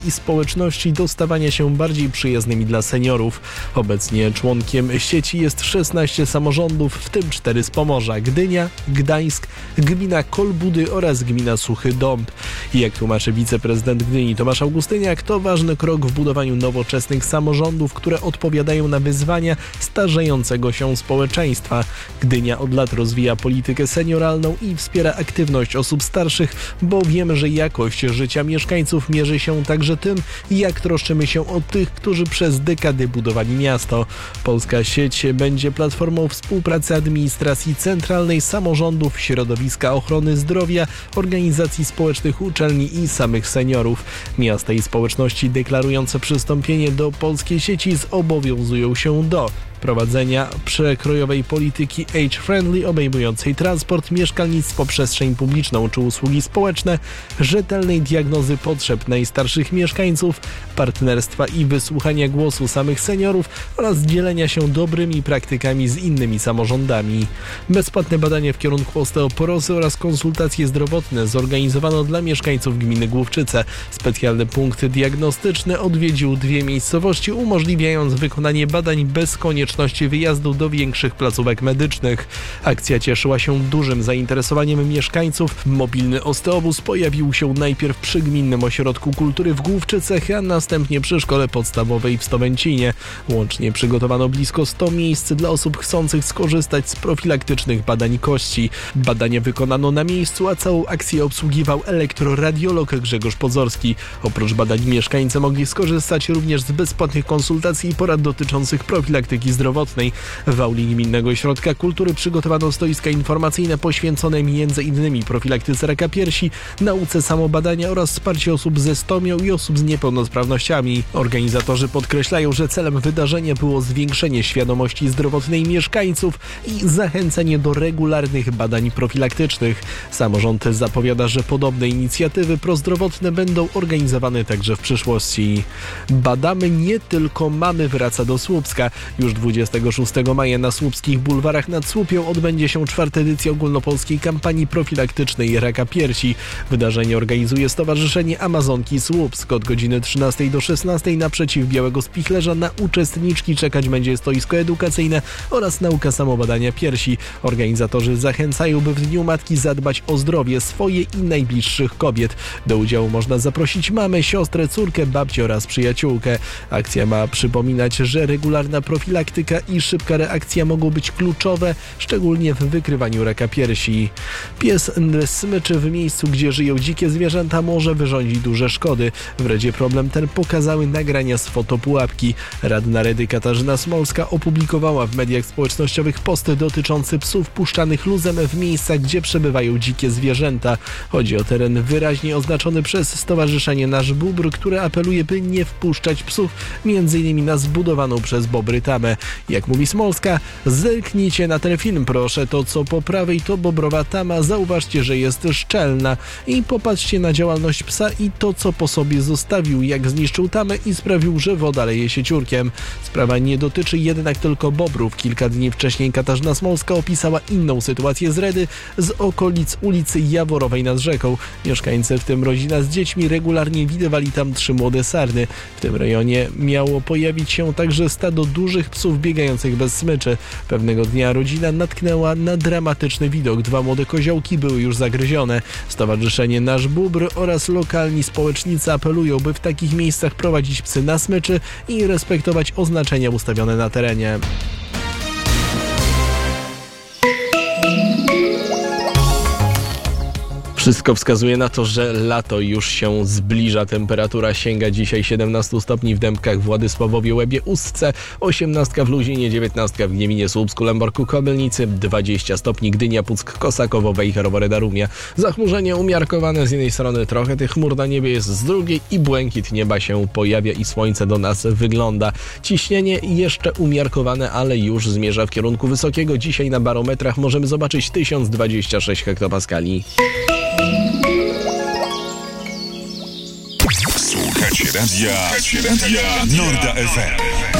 i społeczności do stawania się bardziej przyjaznymi dla seniorów. Obecnie członkiem sieci jest 16 samorządów, w tym 4 z Pomorza: Gdynia, Gdańsk, gmina Kolbudy oraz gmina Suchy Dąb. Jak tłumaczy wiceprezydent Gdyni Tomasz Augustyniak, to ważny krok w budowaniu nowoczesnych samorządów, które odpowiadają na wyzwania starzejącego się społeczeństwa. Gdynia od lat rozwija politykę senioralną i wspiera aktywność osób starszych, bo wiemy, że jakość życia mieszkańców mierzy się także tym, jak troszczymy się o tych, którzy przez dekady budowali miasto. Polska sieć będzie platformą współpracy administracji centralnej, samorządów, środowiska ochrony zdrowia, organizacji społecznych, uczelni i samych seniorów. Miasta i społeczności deklarujące przystąpienie do polskiej sieci zobowiązują się do prowadzenia przekrojowej polityki age-friendly obejmującej transport, mieszkalnictwo, przestrzeń publiczną czy usługi społeczne, rzetelnej diagnozy potrzeb najstarszych mieszkańców, partnerstwa i wysłuchania głosu samych seniorów oraz dzielenia się dobrymi praktykami z innymi samorządami. Bezpłatne badanie w kierunku osteoporozy oraz konsultacje zdrowotne zorganizowano dla mieszkańców gminy Główczyce. Specjalny punkt diagnostyczny odwiedził 2 miejscowości, umożliwiając wykonanie badań bez konieczności wyjazdu do większych placówek medycznych. Akcja cieszyła się dużym zainteresowaniem mieszkańców. Mobilny osteobus pojawił się najpierw przy Gminnym Ośrodku Kultury w Główczycach, a następnie przy Szkole Podstawowej w Stowęcinie. Łącznie przygotowano blisko 100 miejsc dla osób chcących skorzystać z profilaktycznych badań kości. Badania wykonano na miejscu, a całą akcję obsługiwał elektroradiolog Grzegorz Pozorski. Oprócz badań mieszkańcy mogli skorzystać również z bezpłatnych konsultacji i porad dotyczących profilaktyki zdrowotnej. W auli Gminnego Ośrodka Kultury przygotowano stoiska informacyjne poświęcone m.in. profilaktyce raka piersi, nauce samobadania oraz wsparciu osób ze stomią i osób z niepełnosprawnościami. Organizatorzy podkreślają, że celem wydarzenia było zwiększenie świadomości zdrowotnej mieszkańców i zachęcenie do regularnych badań profilaktycznych. Samorząd zapowiada, że podobne inicjatywy prozdrowotne będą organizowane także w przyszłości. Badamy nie tylko mamy wraca do Słupska. Już 26 maja na słupskich bulwarach nad Słupią odbędzie się 4. edycja ogólnopolskiej kampanii profilaktycznej raka piersi. Wydarzenie organizuje Stowarzyszenie Amazonki Słupsk. Od godziny 13 do 16 naprzeciw Białego Spichlerza na uczestniczki czekać będzie stoisko edukacyjne oraz nauka samobadania piersi. Organizatorzy zachęcają, by w Dniu Matki zadbać o zdrowie swoje i najbliższych kobiet. Do udziału można zaprosić mamę, siostrę, córkę, babcię oraz przyjaciółkę. Akcja ma przypominać, że regularna profilaktyka i szybka reakcja mogą być kluczowe, szczególnie w wykrywaniu raka piersi. Pies smyczy w miejscu, gdzie żyją dzikie zwierzęta, może wyrządzić duże szkody. W Redzie problem ten pokazały nagrania z fotopułapki. Radna Redy Katarzyna Smolska opublikowała w mediach społecznościowych posty dotyczący psów puszczanych luzem w miejscach, gdzie przebywają dzikie zwierzęta. Chodzi o teren wyraźnie oznaczony przez Stowarzyszenie Nasz Bóbr, które apeluje, by nie wpuszczać psów m.in. na zbudowaną przez bobry tamę. Jak mówi Smolska, zerknijcie na ten film proszę, to co po prawej to bobrowa tama, zauważcie, że jest szczelna i popatrzcie na działalność psa i to co po sobie zostawił, jak zniszczył tamę i sprawił, że woda leje się ciurkiem. Sprawa nie dotyczy jednak tylko bobrów. Kilka dni wcześniej Katarzyna Smolska opisała inną sytuację z Redy, z okolic ulicy Jaworowej nad rzeką. Mieszkańcy, w tym rodzina z dziećmi, regularnie widywali tam 3 młode sarny. W tym rejonie miało pojawić się także stado dużych psów biegających bez smyczy. Pewnego dnia rodzina natknęła na dramatyczny widok. 2 młode koziołki były już zagryzione. Stowarzyszenie Nasz Bóbr oraz lokalni społecznicy apelują, by w takich miejscach prowadzić psy na smyczy i respektować oznaczenia ustawione na terenie. Wszystko wskazuje na to, że lato już się zbliża. Temperatura sięga dzisiaj 17 stopni w Dębkach, Władysławowie, Łebie, Ustce, 18 w Luzinie, 19 w Gnieminie, Słupsku, Lęborku, Kobylnicy, 20 stopni Gdynia, Puck, Kosakowo, Wejherowo, Reda, Rumia. Zachmurzenie umiarkowane, z jednej strony trochę tych chmur na niebie jest, z drugiej i błękit nieba się pojawia i słońce do nas wygląda. Ciśnienie jeszcze umiarkowane, ale już zmierza w kierunku wysokiego. Dzisiaj na barometrach możemy zobaczyć 1026 hektopaskali. Słuchacie radia Norda FM.